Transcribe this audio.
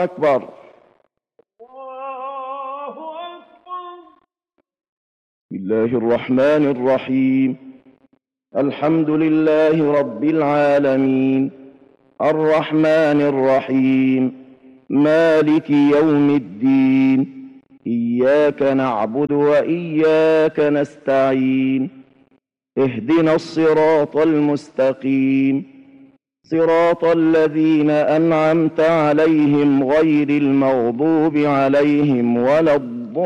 أكبر. الله أكبر. بسم الله الرحمن الرحيم. الحمد لله رب العالمين، الرحمن الرحيم، مالك يوم الدين، إياك نعبد وإياك نستعين، اهدنا الصراط المستقيم، صراط الذين أنعمت عليهم غير المغضوب عليهم ولا الضالين.